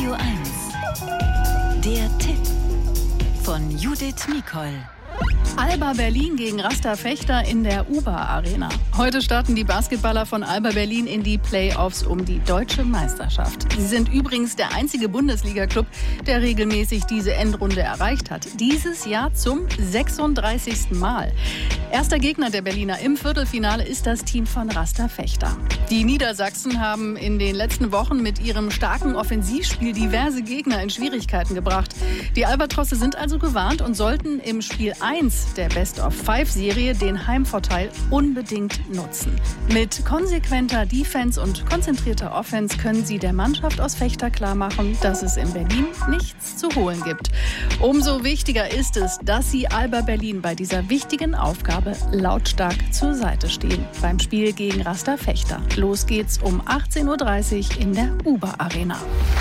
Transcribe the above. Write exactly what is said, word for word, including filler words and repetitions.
Radio eins. Der Tipp von Judith Mikol. Alba Berlin gegen Rasta Fechter in der U B A Arena. Heute starten die Basketballer von Alba Berlin in die Playoffs um die deutsche Meisterschaft. Sie sind übrigens der einzige Bundesliga-Club, der regelmäßig diese Endrunde erreicht hat. Dieses Jahr zum sechsunddreißigsten Mal. Erster Gegner der Berliner im Viertelfinale ist das Team von Rasta Fechter. Die Niedersachsen haben in den letzten Wochen mit ihrem starken Offensivspiel diverse Gegner in Schwierigkeiten gebracht. Die Albatrosse sind also gewarnt und sollten im Spiel eins der Best-of-Five-Serie den Heimvorteil unbedingt nutzen. Mit konsequenter Defense und konzentrierter Offense können sie der Mannschaft aus Fechter klarmachen, dass es in Berlin nichts zu holen gibt. Umso wichtiger ist es, dass sie Alba Berlin bei dieser wichtigen Aufgabe lautstark zur Seite stehen. Beim Spiel gegen Rasta Fechter. Los geht's um achtzehn Uhr dreißig in der U B A Arena.